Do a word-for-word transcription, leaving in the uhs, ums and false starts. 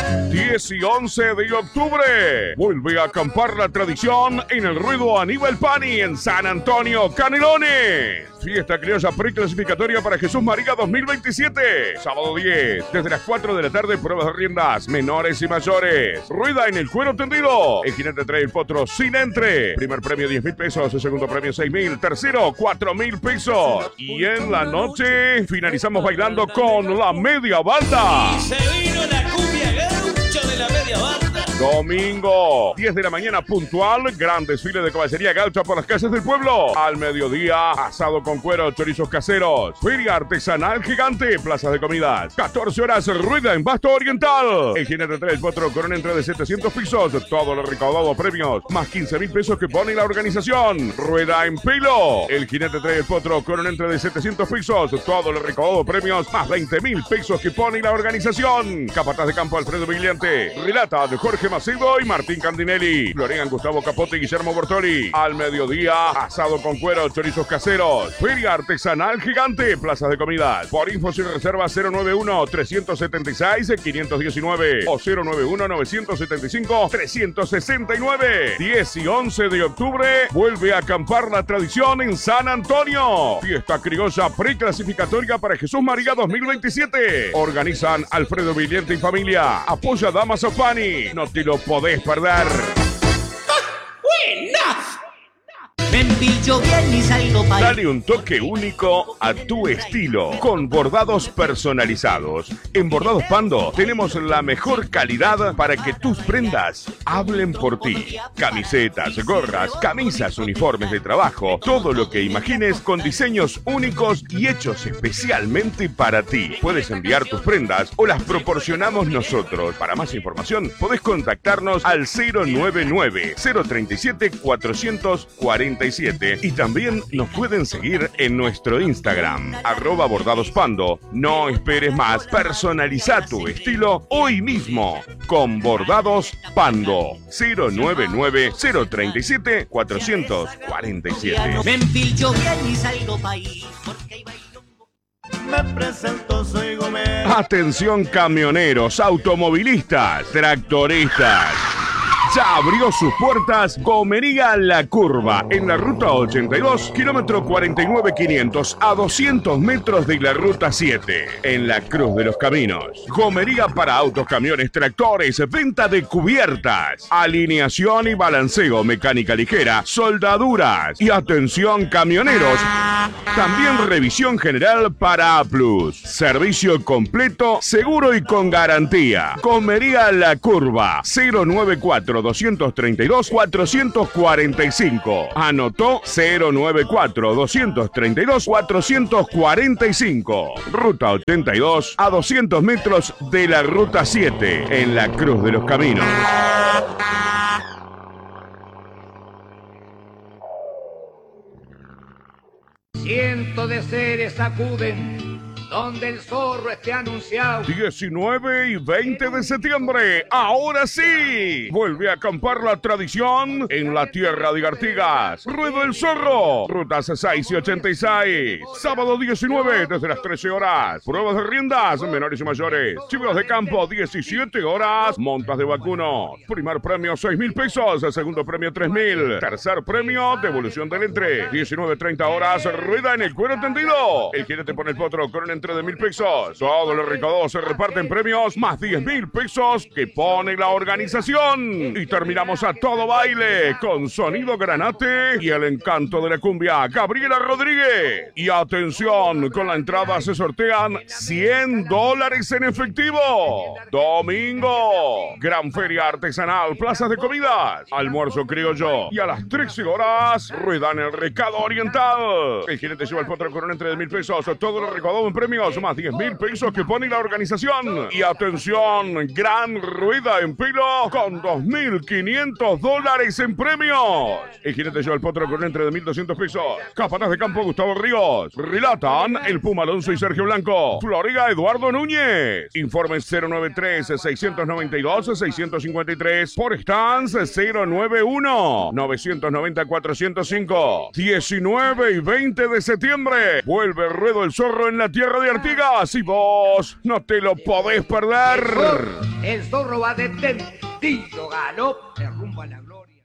diez y once de octubre vuelve a acampar la tradición en el ruedo Aníbal Pani en San Antonio, Canelones. Fiesta criolla preclasificatoria para Jesús María dos mil veintisiete. Sábado diez, desde las cuatro de la tarde, pruebas de riendas, menores y mayores. Rueda en el cuero tendido. El jinete trae el potro sin entre. Primer premio diez mil pesos, el segundo premio seis mil, tercero cuatro mil pesos. Y en la noche finalizamos bailando con la media banda. Y se vino la cumbia gaucha de la media banda. Domingo, diez de la mañana puntual, gran desfile de caballería gaucha por las calles del pueblo. Al mediodía, asado con cuero, chorizos caseros, feria artesanal gigante, plazas de comidas. catorce horas, rueda en Basto Oriental. El jinete trae el potro con una entrada de setecientos pesos, todo lo recaudado premios, más quince mil pesos que pone la organización. Rueda en pelo. El jinete trae el potro con una entrada de setecientos pesos, todo lo recaudado premios, más veinte mil pesos que pone la organización. Capataz de campo Alfredo Vigliante. Relata de Jorge Macedo y Martín Candinelli. Florean Gustavo Capote y Guillermo Bortoli. Al mediodía, asado con cuero, chorizos caseros. Feria artesanal gigante, plazas de comidas. Por infos y reservas cero nueve uno, tres siete seis, cinco uno nueve o cero nueve uno, nueve siete cinco, tres seis nueve. diez y once de octubre vuelve a acampar la tradición en San Antonio. Fiesta criolla preclasificatoria para Jesús María dos mil veintisiete. Organizan Alfredo Vigliente y familia. Apoya Damaso Pani. No te lo podés perder. ¡Buenas! Me empilcho bien y salgo pa' ahí. Dale un toque único a tu estilo con bordados personalizados. En Bordados Pando tenemos la mejor calidad para que tus prendas hablen por ti. Camisetas, gorras, camisas, uniformes de trabajo, todo lo que imagines con diseños únicos y hechos especialmente para ti. Puedes enviar tus prendas o las proporcionamos nosotros. Para más información podés contactarnos al cero nueve nueve, cero tres siete, cuatro cuatro siete y también nos pueden seguir en nuestro Instagram, arroba bordadospando. No esperes más, personaliza tu estilo hoy mismo con Bordados Pando. cero nueve nueve, cero tres siete, cuatro cuatro siete. Me empilcho bien y salgo pa' ahí. Porque hay bailongo. Me presento, soy Gómez. Atención camioneros, automovilistas, tractoristas. Ya abrió sus puertas Gomería La Curva, en la ruta ochenta y dos, kilómetro cuarenta y nueve quinientos, a doscientos metros de la ruta siete, en la Cruz de los Caminos. Gomería para autos, camiones, tractores, venta de cubiertas, alineación y balanceo, mecánica ligera, soldaduras y atención camioneros. También revisión general para A plus. Servicio completo, seguro y con garantía. Gomería La Curva, cero nueve cuatro, dos tres dos, cuatro cuatro cinco. Anotó cero nueve cuatro, dos tres dos, cuatro cuatro cinco. Ruta ochenta y dos, a doscientos metros de la ruta siete, en la Cruz de los Caminos. Cientos de seres sacuden donde el zorro esté anunciado. diecinueve y veinte de septiembre, ahora sí, vuelve a acampar la tradición en la tierra de Artigas. Ruedo el Zorro, rutas seis y ochenta y seis. Sábado diecinueve, desde las trece horas. Pruebas de riendas, menores y mayores. Chivos de campo, diecisiete horas. Montas de vacuno. Primer premio, seis mil pesos. Segundo premio, tres mil. Tercer premio, devolución del entre. diecinueve treinta horas, rueda en el cuero tendido. El jinete pone el potro con un entre de mil pesos. Todos los recaudados se reparten premios, más diez mil pesos que pone la organización. Y terminamos a todo baile con sonido granate y el encanto de la cumbia, Gabriela Rodríguez. Y atención, con la entrada se sortean cien dólares en efectivo. Domingo, gran feria artesanal, plazas de comidas, almuerzo criollo. Y a las trece horas, rueda en el Recado Oriental. El jinete lleva el potro con un entre de mil pesos. Todo lo recaudado en premios, más diez mil pesos que pone la organización. Y atención, gran rueda en pelo con dos mil quinientos dólares en premios. El jinete lleva el potro con un entre de mil doscientos pesos. Capataz de campo Gustavo Ríos. Relatan el Puma Alonso y Sergio Blanco. Floriga Eduardo Núñez. Informes cero nueve tres, seis nueve dos, seis cinco tres. Por Stans cero nueve uno, nueve nueve cero, cuatro cero cinco. diecinueve y veinte de septiembre vuelve Ruedo el Zorro en la tierra Tierra de Artigas y vos no te lo podés perder. El zorro, el zorro va de tendido galop, de rumbo a la gloria.